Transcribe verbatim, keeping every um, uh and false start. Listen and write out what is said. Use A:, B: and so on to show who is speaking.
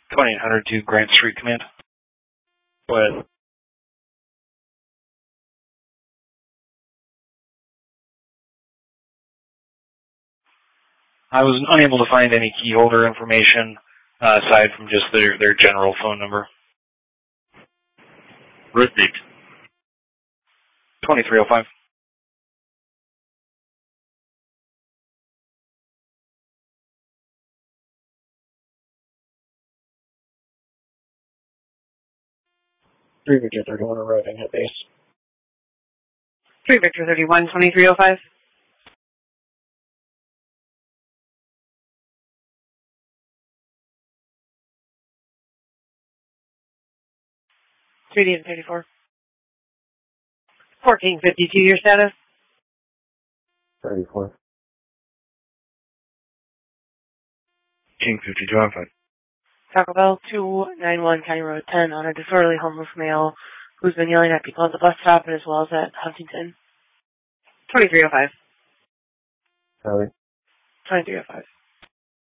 A: twenty-eight hundred to Grant Street Command.
B: Go ahead.
A: I was unable to find any key holder information uh, aside from just their, their general phone number.
B: Birth date.
A: twenty-three oh five.
B: three Victor thirty-one arriving at base.
C: three Victor thirty-one, twenty-three oh five. three D and thirty-four. fourteen fifty-two, your status?
B: thirty-four.
A: King fifty-two, I'm fine.
C: Taco Bell, two ninety-one County Road ten, on a disorderly homeless male who's been yelling at people at the bus stop as well as at Huntington. twenty-three oh five.
B: Charlie.
C: twenty-three oh five.